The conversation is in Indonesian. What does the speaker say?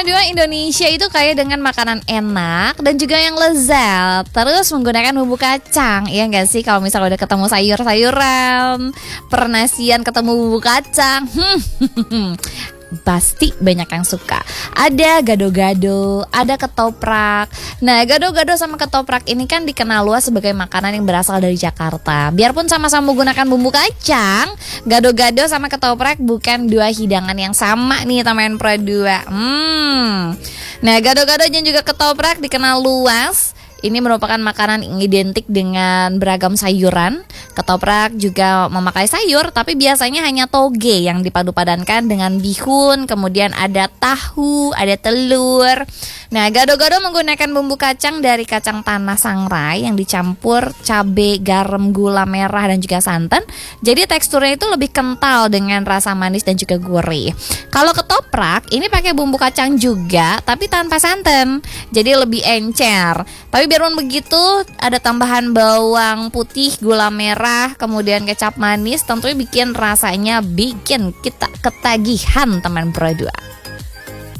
Pro 2, Indonesia itu kaya dengan makanan enak dan juga yang lezat. Terus menggunakan bumbu kacang. Iya gak sih, kalau misalnya udah ketemu sayur-sayuran, pernasian ketemu bumbu kacang, pasti banyak yang suka. Ada gado-gado, ada ketoprak. Nah, gado-gado sama ketoprak ini kan dikenal luas sebagai makanan yang berasal dari Jakarta. Biarpun sama-sama menggunakan bumbu kacang, gado-gado sama ketoprak bukan dua hidangan yang sama nih teman Pro 2. Nah, gado-gado dan juga ketoprak dikenal luas. Ini merupakan makanan yang identik dengan beragam sayuran. Ketoprak juga memakai sayur, tapi biasanya hanya toge yang dipadu-padankan dengan bihun. Kemudian ada tahu, ada telur. Nah, gado-gado menggunakan bumbu kacang dari kacang tanah sangrai yang dicampur cabai, garam, gula merah, dan juga santan. Jadi teksturnya itu lebih kental dengan rasa manis dan juga gurih. Kalau ketoprak, ini pakai bumbu kacang juga, tapi tanpa santan. Jadi lebih encer. Tapi biarpun begitu, ada tambahan bawang putih, gula merah, kemudian kecap manis, tentunya bikin rasanya bikin kita ketagihan teman Pro 2.